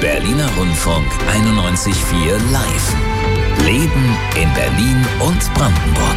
Berliner Rundfunk 91.4 Live. Leben in Berlin und Brandenburg.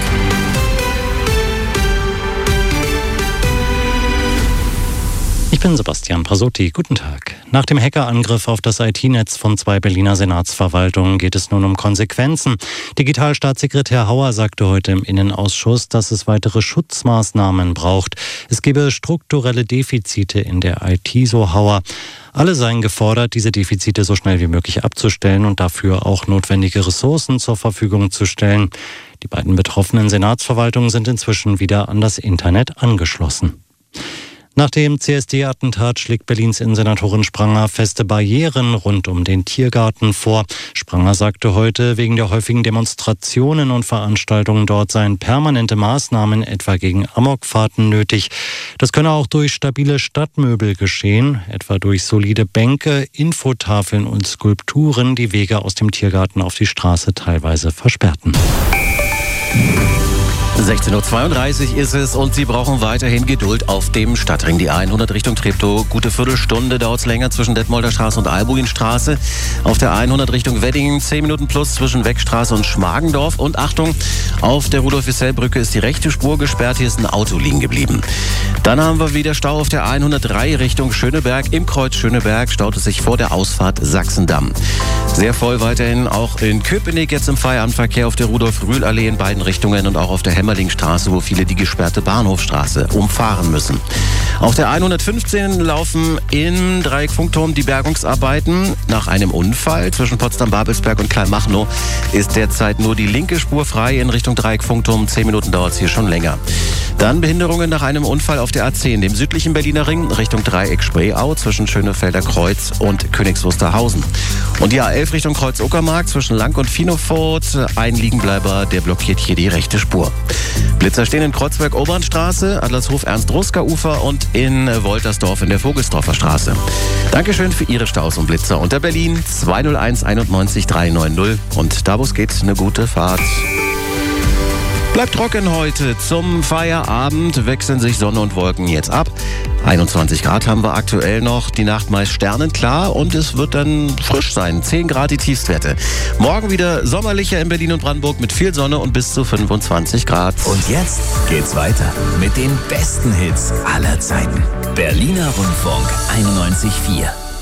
Ich bin Sebastian Prasotti. Guten Tag. Nach dem Hackerangriff auf das IT-Netz von 2 Berliner Senatsverwaltungen geht es nun um Konsequenzen. Digitalstaatssekretär Hauer sagte heute im Innenausschuss, dass es weitere Schutzmaßnahmen braucht. Es gebe strukturelle Defizite in der IT, so Hauer. Alle seien gefordert, diese Defizite so schnell wie möglich abzustellen und dafür auch notwendige Ressourcen zur Verfügung zu stellen. Die beiden betroffenen Senatsverwaltungen sind inzwischen wieder an das Internet angeschlossen. Nach dem CSD-Attentat schlägt Berlins Innensenatorin Spranger feste Barrieren rund um den Tiergarten vor. Spranger sagte heute, wegen der häufigen Demonstrationen und Veranstaltungen dort seien permanente Maßnahmen, etwa gegen Amokfahrten, nötig. Das könne auch durch stabile Stadtmöbel geschehen, etwa durch solide Bänke, Infotafeln und Skulpturen, die Wege aus dem Tiergarten auf die Straße teilweise versperrten. 16.32 Uhr ist es und Sie brauchen weiterhin Geduld auf dem Stadtring. Die 100 Richtung Treptow, gute Viertelstunde dauert es länger zwischen Detmolder Straße und Albuinstraße. Auf der 100 Richtung Weddingen 10 Minuten plus zwischen Weckstraße und Schmargendorf. Und Achtung, auf der Rudolf-Wissell-Brücke ist die rechte Spur gesperrt, hier ist ein Auto liegen geblieben. Dann haben wir wieder Stau auf der 103 Richtung Schöneberg. Im Kreuz Schöneberg staut es sich vor der Ausfahrt Sachsendamm. Sehr voll weiterhin auch in Köpenick jetzt im Feierabendverkehr auf der Rudolf-Rühl-Allee in beiden Richtungen und auch auf der Hemmerlingstraße, wo viele die gesperrte Bahnhofstraße umfahren müssen. Auf der 115 laufen im Dreieck Funkturm die Bergungsarbeiten. Nach einem Unfall zwischen Potsdam-Babelsberg und Kleinmachnow ist derzeit nur die linke Spur frei in Richtung Dreieck Funkturm. 10 Minuten dauert es hier schon länger. Dann Behinderungen nach einem Unfall auf der A10, dem südlichen Berliner Ring, Richtung Dreieck Spreeau zwischen Schönefelder Kreuz und Königs Wusterhausen. Und die A11 Richtung Kreuz-Uckermark zwischen Lang und Finofort. Ein Liegenbleiber, der blockiert hier die rechte Spur. Blitzer stehen in Kreuzberg-Obernstraße, Adlershof-Ernst-Ruska-Ufer und in Woltersdorf in der Vogelsdorfer Straße. Dankeschön für Ihre Staus und Blitzer unter Berlin 201 91 390 und da, wo es geht, eine gute Fahrt. Bleibt trocken heute. Zum Feierabend wechseln sich Sonne und Wolken jetzt ab. 21 Grad haben wir aktuell noch. Die Nacht meist sternenklar und es wird dann frisch sein. 10 Grad die Tiefstwerte. Morgen wieder sommerlicher in Berlin und Brandenburg mit viel Sonne und bis zu 25 Grad. Und jetzt geht's weiter mit den besten Hits aller Zeiten. Berliner Rundfunk 91.4.